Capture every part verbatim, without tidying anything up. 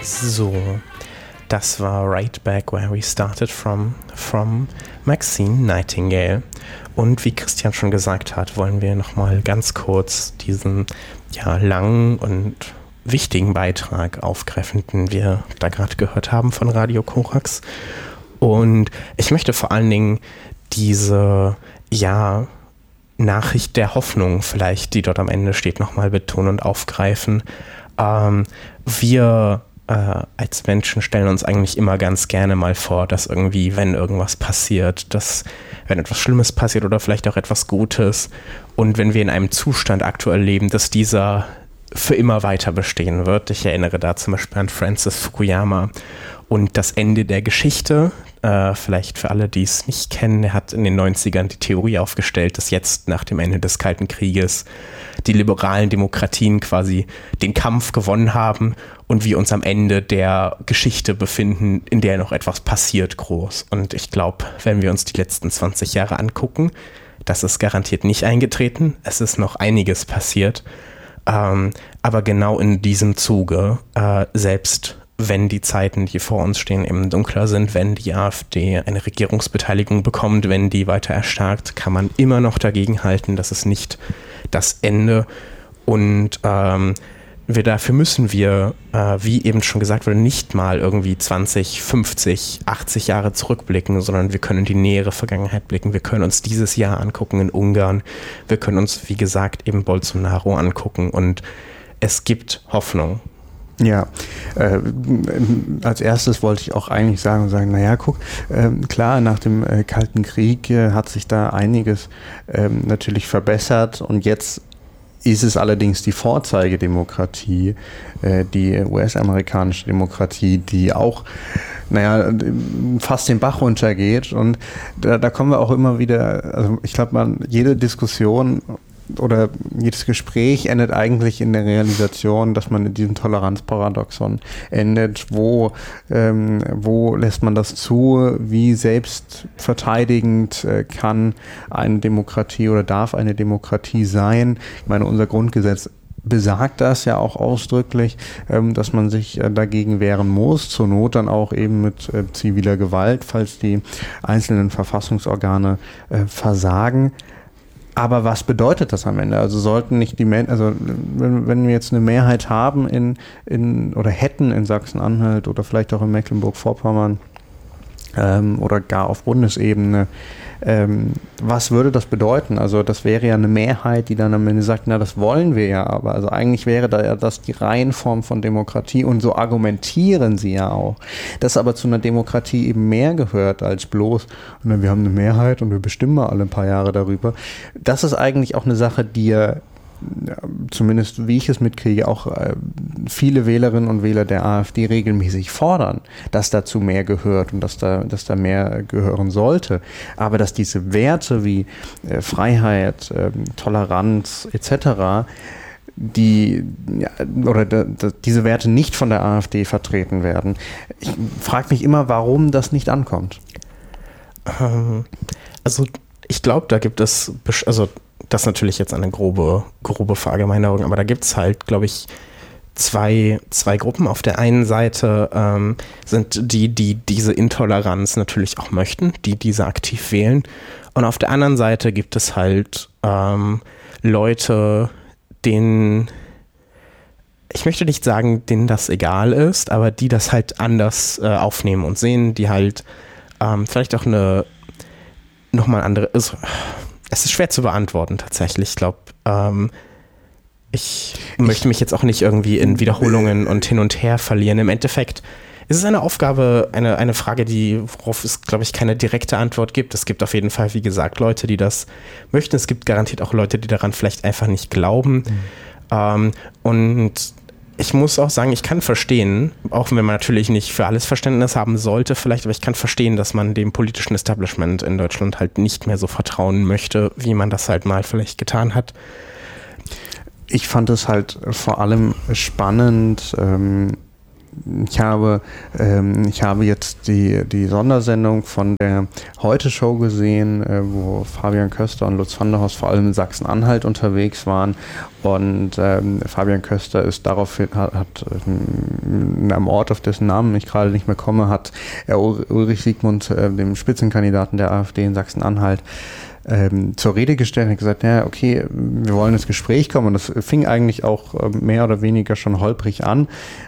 So, das war Right Back Where We Started From, from Maxine Nightingale. Und wie Christian schon gesagt hat, wollen wir nochmal ganz kurz diesen ja, langen und wichtigen Beitrag aufgreifen, den wir da gerade gehört haben von Radio Korax. Und ich möchte vor allen Dingen diese, ja, Nachricht der Hoffnung vielleicht, die dort am Ende steht, nochmal betonen und aufgreifen. Ähm, wir äh, als Menschen stellen uns eigentlich immer ganz gerne mal vor, dass irgendwie, wenn irgendwas passiert, dass wenn etwas Schlimmes passiert oder vielleicht auch etwas Gutes und wenn wir in einem Zustand aktuell leben, dass dieser für immer weiter bestehen wird. Ich erinnere da zum Beispiel an Francis Fukuyama und das Ende der Geschichte. Äh, vielleicht für alle, die es nicht kennen, er hat in den neunzigern die Theorie aufgestellt, dass jetzt nach dem Ende des Kalten Krieges die liberalen Demokratien quasi den Kampf gewonnen haben und wir uns am Ende der Geschichte befinden, in der noch etwas passiert groß. Und ich glaube, wenn wir uns die letzten zwanzig Jahre angucken, das ist garantiert nicht eingetreten. Es ist noch einiges passiert. Ähm, aber genau in diesem Zuge, äh, selbst wenn die Zeiten, die vor uns stehen, eben dunkler sind, wenn die AfD eine Regierungsbeteiligung bekommt, wenn die weiter erstarkt, kann man immer noch dagegen halten, das ist nicht das Ende. Und ähm, wir, dafür müssen wir, äh, wie eben schon gesagt wurde, nicht mal irgendwie zwanzig, fünfzig, achtzig Jahre zurückblicken, sondern wir können in die nähere Vergangenheit blicken. Wir können uns dieses Jahr angucken in Ungarn. Wir können uns, wie gesagt, eben Bolsonaro angucken. Und es gibt Hoffnung. Ja, äh, als erstes wollte ich auch eigentlich sagen, sagen, naja, guck, äh, klar, nach dem äh, Kalten Krieg äh, hat sich da einiges äh, natürlich verbessert und jetzt ist es allerdings die Vorzeigedemokratie, äh, die U S-amerikanische Demokratie, die auch, naja, fast den Bach runtergeht und da, da kommen wir auch immer wieder, also ich glaube, man, jede Diskussion oder jedes Gespräch endet eigentlich in der Realisation, dass man in diesem Toleranzparadoxon endet. Wo, ähm, wo lässt man das zu? Wie selbstverteidigend äh, kann eine Demokratie oder darf eine Demokratie sein? Ich meine, unser Grundgesetz besagt das ja auch ausdrücklich, ähm, dass man sich äh, dagegen wehren muss, zur Not dann auch eben mit äh, ziviler Gewalt, falls die einzelnen Verfassungsorgane äh, versagen. Aber was bedeutet das am Ende? Also sollten nicht die Menschen, also wenn, wenn wir jetzt eine Mehrheit haben in, in oder hätten in Sachsen-Anhalt oder vielleicht auch in Mecklenburg-Vorpommern ähm, oder gar auf Bundesebene, ähm, was würde das bedeuten? Also das wäre ja eine Mehrheit, die dann am Ende sagt, na das wollen wir ja, aber also eigentlich wäre da ja das die Reihenform von Demokratie und so argumentieren sie ja auch, dass aber zu einer Demokratie eben mehr gehört als bloß, und wir haben eine Mehrheit und wir bestimmen mal alle ein paar Jahre darüber. Das ist eigentlich auch eine Sache, die ja, zumindest wie ich es mitkriege, auch äh, viele Wählerinnen und Wähler der AfD regelmäßig fordern, dass dazu mehr gehört und dass da, dass da mehr gehören sollte. Aber dass diese Werte wie äh, Freiheit, äh, Toleranz et cetera, die ja, oder da, da, diese Werte nicht von der AfD vertreten werden. Ich frage mich immer, warum das nicht ankommt. Ähm, also ich glaube, da gibt es, also das ist natürlich jetzt eine grobe, grobe Verallgemeinerung, aber da gibt es halt, glaube ich, zwei, zwei Gruppen. Auf der einen Seite ähm, sind die, die diese Intoleranz natürlich auch möchten, die diese aktiv wählen. Und auf der anderen Seite gibt es halt ähm, Leute, denen, ich möchte nicht sagen, denen das egal ist, aber die das halt anders äh, aufnehmen und sehen, die halt ähm, vielleicht auch eine nochmal andere ist. Es ist schwer zu beantworten tatsächlich. Ich glaube, ähm, ich möchte mich jetzt auch nicht irgendwie in Wiederholungen und hin und her verlieren. Im Endeffekt ist es eine Aufgabe, eine, eine Frage, die, worauf es, glaube ich, keine direkte Antwort gibt. Es gibt auf jeden Fall, wie gesagt, Leute, die das möchten. Es gibt garantiert auch Leute, die daran vielleicht einfach nicht glauben. Mhm. Ähm, und ich muss auch sagen, ich kann verstehen, auch wenn man natürlich nicht für alles Verständnis haben sollte vielleicht, aber ich kann verstehen, dass man dem politischen Establishment in Deutschland halt nicht mehr so vertrauen möchte, wie man das halt mal vielleicht getan hat. Ich fand es halt vor allem spannend, ähm, ich habe, ähm, ich habe jetzt die, die Sondersendung von der Heute-Show gesehen, äh, wo Fabian Köster und Lutz van der Horst vor allem in Sachsen-Anhalt unterwegs waren. Und ähm, Fabian Köster ist daraufhin, hat, hat in einem Ort, auf dessen Namen ich gerade nicht mehr komme, hat er Ulrich Siegmund, äh, dem Spitzenkandidaten der AfD in Sachsen-Anhalt, ähm, zur Rede gestellt und hat gesagt, ja, okay, wir wollen ins Gespräch kommen. Und das fing eigentlich auch äh, mehr oder weniger schon holprig an.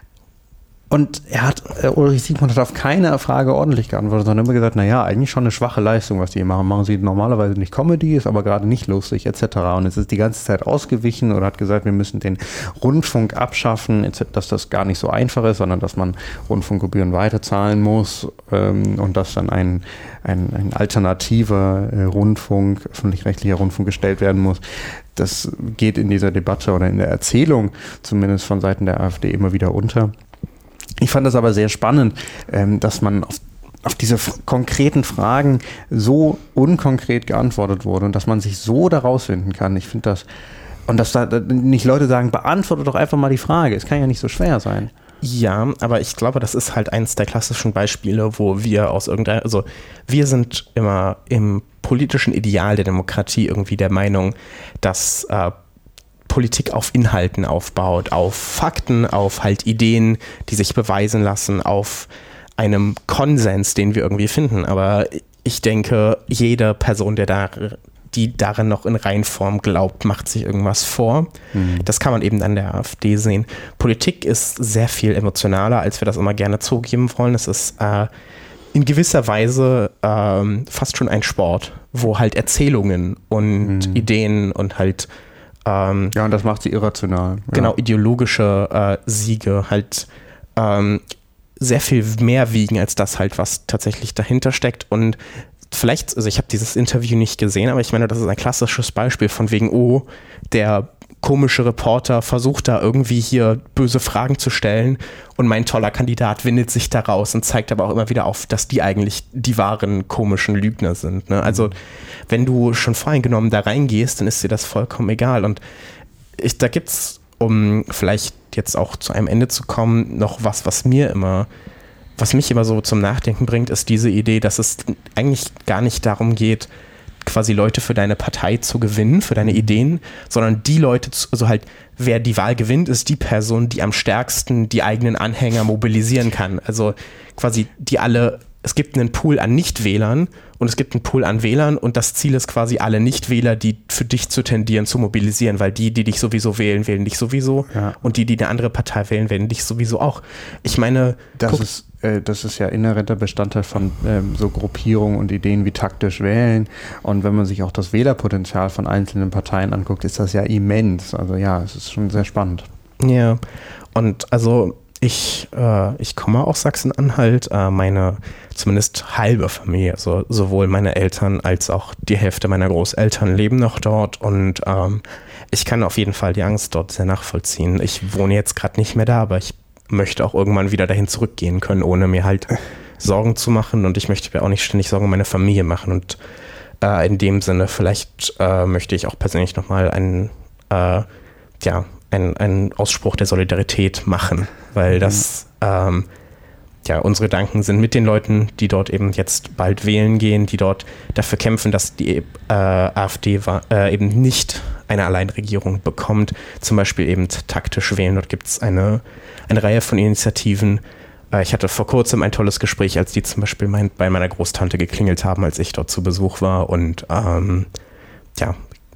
Und er hat, äh, Ulrich Siegmund hat auf keine Frage ordentlich geantwortet, sondern immer gesagt, naja, eigentlich schon eine schwache Leistung, was die hier machen. Machen sie normalerweise nicht Comedy, ist aber gerade nicht lustig, et cetera. Und es ist die ganze Zeit ausgewichen oder hat gesagt, wir müssen den Rundfunk abschaffen, dass das gar nicht so einfach ist, sondern dass man Rundfunkgebühren weiterzahlen muss ähm, und dass dann ein, ein, ein alternativer äh, Rundfunk, öffentlich-rechtlicher Rundfunk gestellt werden muss. Das geht in dieser Debatte oder in der Erzählung, zumindest von Seiten der AfD, immer wieder unter. Ich fand das aber sehr spannend, dass man auf, auf diese f- konkreten Fragen so unkonkret geantwortet wurde und dass man sich so daraus finden kann. Ich finde das, und dass da nicht Leute sagen, beantworte doch einfach mal die Frage. Es kann ja nicht so schwer sein. Ja, aber ich glaube, das ist halt eins der klassischen Beispiele, wo wir aus irgendeiner, also wir sind immer im politischen Ideal der Demokratie irgendwie der Meinung, dass äh, Politik auf Inhalten aufbaut, auf Fakten, auf halt Ideen, die sich beweisen lassen, auf einem Konsens, den wir irgendwie finden. Aber ich denke, jede Person, der da, die darin noch in Reinform glaubt, macht sich irgendwas vor. Mhm. Das kann man eben an der AfD sehen. Politik ist sehr viel emotionaler, als wir das immer gerne zugeben wollen. Es ist äh, in gewisser Weise ähm, fast schon ein Sport, wo halt Erzählungen und mhm. Ideen und halt Ähm, ja, und das macht sie irrational. Genau, ja. ideologische äh, Siege halt ähm, sehr viel mehr wiegen als das halt, was tatsächlich dahinter steckt. Und vielleicht, also ich habe dieses Interview nicht gesehen, aber ich meine, das ist ein klassisches Beispiel von wegen, oh, der komische Reporter versucht da irgendwie hier böse Fragen zu stellen und mein toller Kandidat windet sich da raus und zeigt aber auch immer wieder auf, dass die eigentlich die wahren komischen Lügner sind. Ne? Also wenn du schon voreingenommen da reingehst, dann ist dir das vollkommen egal. Und ich, da gibt's, um vielleicht jetzt auch zu einem Ende zu kommen, noch was, was mir immer, was mich immer so zum Nachdenken bringt, ist diese Idee, dass es eigentlich gar nicht darum geht, quasi Leute für deine Partei zu gewinnen, für deine Ideen, sondern die Leute, zu, also halt, wer die Wahl gewinnt, ist die Person, die am stärksten die eigenen Anhänger mobilisieren kann. Also quasi die alle, es gibt einen Pool an Nichtwählern und es gibt einen Pool an Wählern und das Ziel ist quasi alle Nichtwähler, die für dich zu tendieren, zu mobilisieren, weil die, die dich sowieso wählen, wählen dich sowieso ja. und die, die eine andere Partei wählen, wählen dich sowieso auch. Ich meine, das guck, ist Das ist ja inhärenter Bestandteil von ähm, so Gruppierungen und Ideen wie taktisch wählen. Und wenn man sich auch das Wählerpotenzial von einzelnen Parteien anguckt, ist das ja immens. Also ja, es ist schon sehr spannend. Ja, und also ich, äh, ich komme aus Sachsen-Anhalt. Äh, meine zumindest halbe Familie, also sowohl meine Eltern als auch die Hälfte meiner Großeltern leben noch dort. Und ähm, ich kann auf jeden Fall die Angst dort sehr nachvollziehen. Ich wohne jetzt gerade nicht mehr da, aber ich möchte auch irgendwann wieder dahin zurückgehen können, ohne mir halt Sorgen zu machen. Und ich möchte mir auch nicht ständig Sorgen um meine Familie machen. Und äh, in dem Sinne, vielleicht äh, möchte ich auch persönlich nochmal einen, äh, ja, einen, einen Ausspruch der Solidarität machen, weil das, ähm, ja, unsere Gedanken sind mit den Leuten, die dort eben jetzt bald wählen gehen, die dort dafür kämpfen, dass die äh, AfD war, äh, eben nicht eine Alleinregierung bekommt, zum Beispiel eben taktisch wählen. Dort gibt es eine, eine Reihe von Initiativen. Äh, ich hatte vor kurzem ein tolles Gespräch, als die zum Beispiel mein, bei meiner Großtante geklingelt haben, als ich dort zu Besuch war. Und ähm, ja,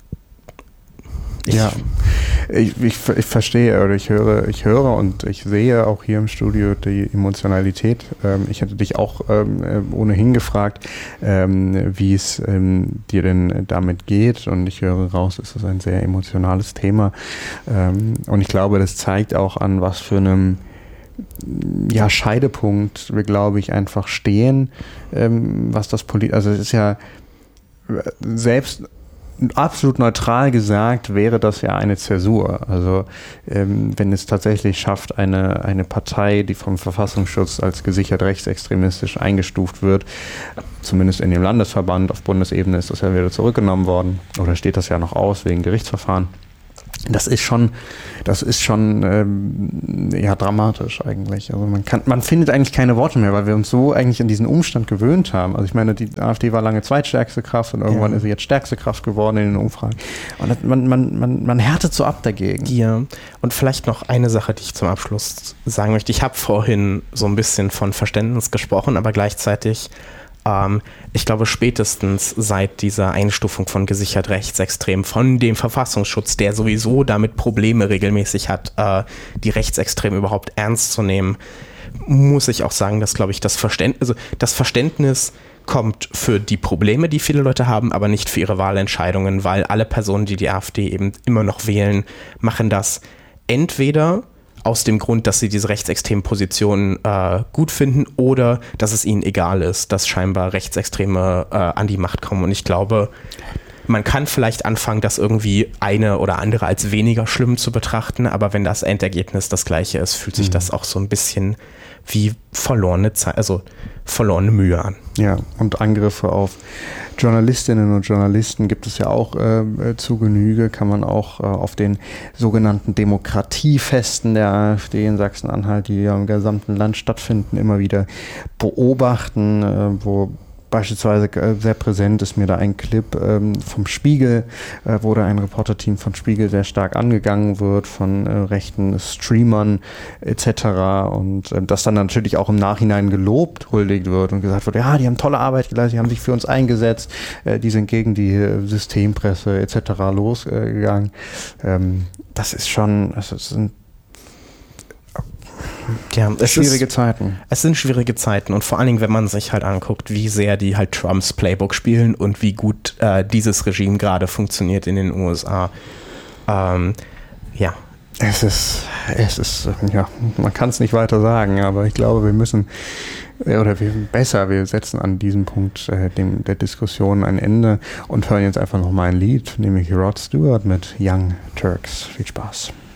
Ich, ja, ich, ich, ich verstehe oder ich höre, ich höre und ich sehe auch hier im Studio die Emotionalität. Ähm, ich hätte dich auch ähm, ohnehin gefragt, ähm, wie es ähm, dir denn damit geht, und ich höre raus, es ist ein sehr emotionales Thema, ähm, und ich glaube, das zeigt auch an, was für einem ja, Scheidepunkt wir, glaube ich, einfach stehen, ähm, was das Polit, also es ist ja selbst absolut neutral gesagt, wäre das ja eine Zäsur. Also ähm, wenn es tatsächlich schafft, eine, eine Partei, die vom Verfassungsschutz als gesichert rechtsextremistisch eingestuft wird, zumindest in dem Landesverband, auf Bundesebene ist das ja wieder zurückgenommen worden, oder steht das ja noch aus wegen Gerichtsverfahren. Das ist schon, das ist schon ähm, ja, dramatisch eigentlich. Also man kann, man findet eigentlich keine Worte mehr, weil wir uns so eigentlich an diesen Umstand gewöhnt haben. Also ich meine, die AfD war lange zweitstärkste Kraft und irgendwann ja. ist sie jetzt stärkste Kraft geworden in den Umfragen. Und das, man, man, man, man härtet so ab dagegen. Ja, und vielleicht noch eine Sache, die ich zum Abschluss sagen möchte. Ich habe vorhin so ein bisschen von Verständnis gesprochen, aber gleichzeitig Ähm, ich glaube, spätestens seit dieser Einstufung von gesichert rechtsextrem, von dem Verfassungsschutz, der sowieso damit Probleme regelmäßig hat, äh, die Rechtsextremen überhaupt ernst zu nehmen, muss ich auch sagen, dass, glaube ich, das Verständnis, also das Verständnis kommt für die Probleme, die viele Leute haben, aber nicht für ihre Wahlentscheidungen, weil alle Personen, die die AfD eben immer noch wählen, machen das entweder aus dem Grund, dass sie diese rechtsextremen Positionen äh, gut finden oder dass es ihnen egal ist, dass scheinbar Rechtsextreme äh, an die Macht kommen. Und ich glaube, man kann vielleicht anfangen, das irgendwie eine oder andere als weniger schlimm zu betrachten, aber wenn das Endergebnis das gleiche ist, fühlt sich mhm. das auch so ein bisschen wie verlorene Zeit, also verlorene Mühe an. Ja, und Angriffe auf Journalistinnen und Journalisten gibt es ja auch äh, zu Genüge, kann man auch äh, auf den sogenannten Demokratiefesten der AfD in Sachsen-Anhalt, die ja im gesamten Land stattfinden, immer wieder beobachten, äh, wo beispielsweise äh, sehr präsent ist mir da ein Clip ähm, vom Spiegel, äh, wo da ein Reporterteam von Spiegel sehr stark angegangen wird von äh, rechten Streamern et cetera. Und äh, das dann natürlich auch im Nachhinein gelobt, huldigt wird und gesagt wird, ja, die haben tolle Arbeit geleistet, die haben sich für uns eingesetzt, äh, die sind gegen die äh, Systempresse et cetera losgegangen. Ähm, das ist schon, das sind Ja, es schwierige ist, Zeiten. Es sind schwierige Zeiten und vor allen Dingen, wenn man sich halt anguckt, wie sehr die halt Trumps Playbook spielen und wie gut äh, dieses Regime gerade funktioniert in den U S A. Ähm, ja. Es ist, es ist, ja, man kann es nicht weiter sagen, aber ich glaube, wir müssen, oder wir, besser, wir setzen an diesem Punkt äh, dem, der Diskussion ein Ende und hören jetzt einfach nochmal ein Lied, nämlich Rod Stewart mit Young Turks. Viel Spaß.